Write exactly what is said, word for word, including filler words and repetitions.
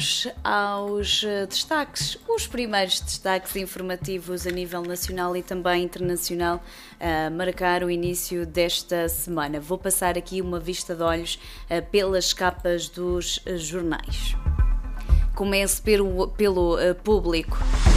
Aos destaques, os primeiros destaques informativos a nível nacional e também internacional a marcar o início desta semana. Vou passar aqui uma vista de olhos pelas capas dos jornais. Começo pelo, pelo público.